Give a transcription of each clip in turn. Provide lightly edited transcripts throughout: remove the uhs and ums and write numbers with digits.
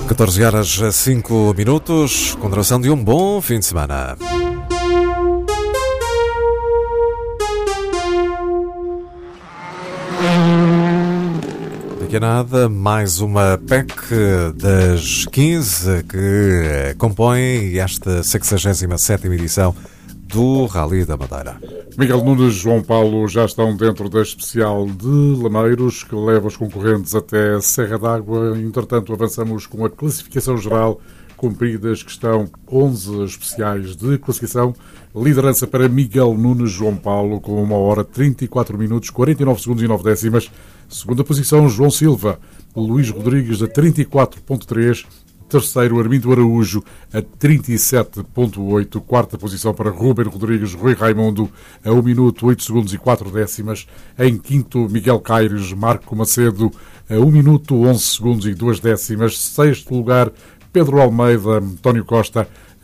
14 horas 5 minutos, com duração de um bom fim de semana. Daqui a nada, mais uma PEC das 15 que compõe esta 67ª edição do Rally da Madeira. Miguel Nunes e João Paulo já estão dentro da especial de Lameiros, que leva os concorrentes até Serra d'Água. Entretanto, avançamos com a classificação geral, cumpridas que estão 11 especiais de classificação. Liderança para Miguel Nunes João Paulo, com 1 hora 34 minutos, 49 segundos e 9 décimas. Segunda posição, João Silva. Luís Rodrigues, a 34.3. Terceiro, Armindo Araújo, a 37.8. Quarta posição para Ruben Rodrigues, Rui Raimundo, a 1 minuto, 8 segundos e 4 décimas. Em quinto, Miguel Caires, Marco Macedo, a 1 minuto, 11 segundos e 2 décimas. Sexto lugar, Pedro Almeida, António Costa,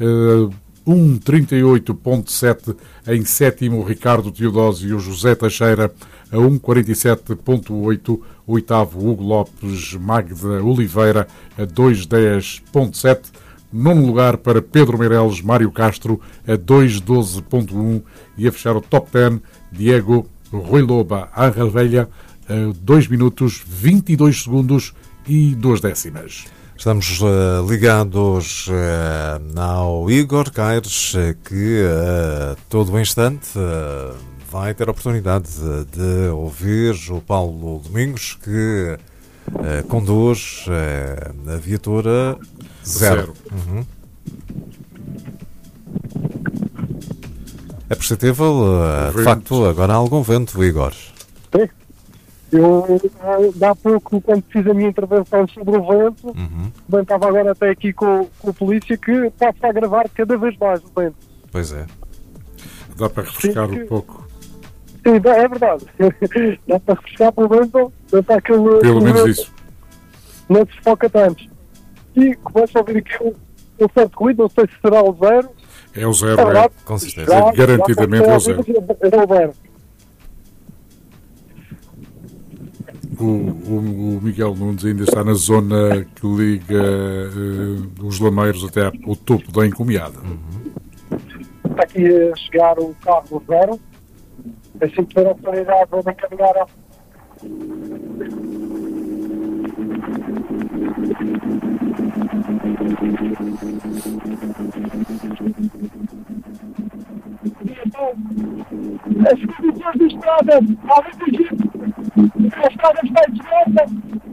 1:38.7. Em sétimo, Ricardo Teodósio, José Teixeira, a 1:47.8. Oitavo, Hugo Lopes, Magda Oliveira, a 2:10.7. Nono lugar para Pedro Meireles, Mário Castro, a 2:12.1. E a fechar o top 10, Diego Rui Loba, Ángel Velha, a 2 minutos, 22 segundos e 2 décimas. Estamos ligados ao Igor Caires, que a todo instante vai ter a oportunidade de ouvir o Paulo Domingos, que conduz a viatura 0. Uhum. É perceptível, de facto, agora há algum vento, Igor. Sim. Eu, há pouco, quando fiz a minha intervenção sobre o vento, bem, estava agora até aqui com a polícia, que pode-se agravar cada vez mais o vento. Pois é. Dá para refrescar um pouco. Sim, é verdade. Dá para refrescar pelo vento, dá para aquele... Pelo menos isso. Não se desfoca tanto. E começo a ouvir aqui um certo ruído, não sei se será o 0. É o 0, é. Com certeza. Garantidamente é o 0. É o 0. O Miguel Nunes ainda está na zona que liga os Lameiros até ao topo da encomiada. Está aqui a chegar o carro 0. Assim que ter a autoridade, vou encaminhar a... As condições de estrada, há muita gente, a estrada está deserta.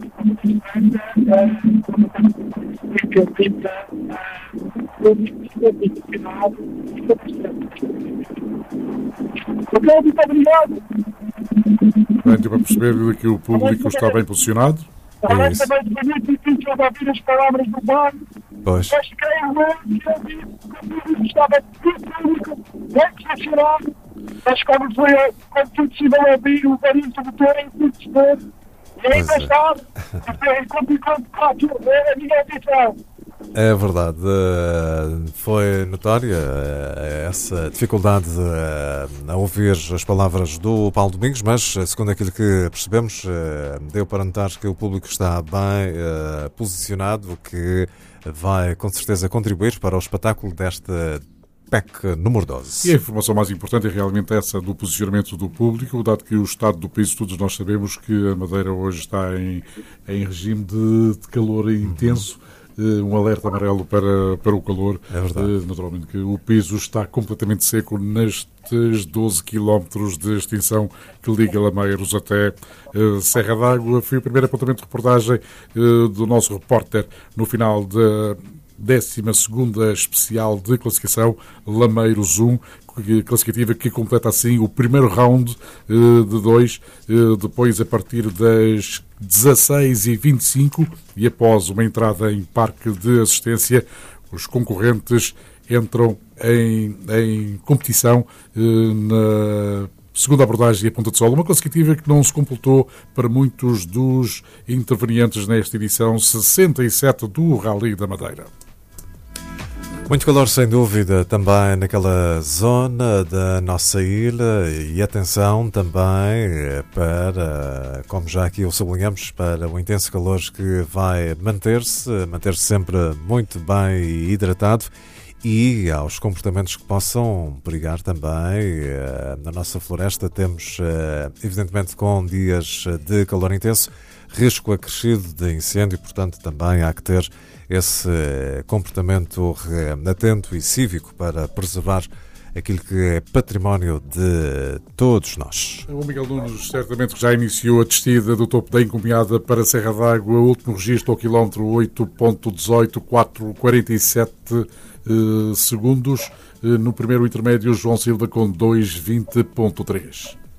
Muito obrigado. Bem, deu para perceber que o público está bem posicionado. Também foi muito difícil de ouvir as palavras do bar. Pois. Mas creio que eu vi que o público estava tudo público, bem posicionado. Mas como foi possível ouvir o barulho do motor em muito tempo, e ainda está, complicou a minha audição. É verdade, foi notória essa dificuldade a ouvir as palavras do Paulo Domingos, mas segundo aquilo que percebemos, deu para notar que o público está bem posicionado, que vai com certeza contribuir para o espetáculo desta PEC número 12. E a informação mais importante é realmente essa do posicionamento do público, dado que o estado do país, todos nós sabemos que a Madeira hoje está em regime de calor intenso. Um alerta amarelo para o calor. É verdade. Naturalmente que o piso está completamente seco nestes 12 km de extensão que liga Lameiros até Serra d'Água. Foi o primeiro apontamento de reportagem do nosso repórter no final da 12ª especial de classificação, Lameiros 1, classificativa que completa assim o primeiro round de 2, depois a partir das 16h25 e após uma entrada em parque de assistência, os concorrentes entram em competição na segunda abordagem a Ponta de Sol, uma classificativa que não se completou para muitos dos intervenientes nesta edição 67 do Rally da Madeira. Muito calor, sem dúvida, também naquela zona da nossa ilha e atenção também para, como já aqui o sublinhamos, para o intenso calor que vai manter-se sempre muito bem hidratado e aos comportamentos que possam perigar também. Na nossa floresta temos, evidentemente, com dias de calor intenso, risco acrescido de incêndio, portanto também há que ter esse comportamento atento e cívico para preservar aquilo que é património de todos nós. O Miguel Nunes certamente já iniciou a descida do topo da encomiada para a Serra d'Água, o último registro ao quilómetro 8.18, 4,47 segundos. No primeiro intermédio, João Silva com 2,20.3.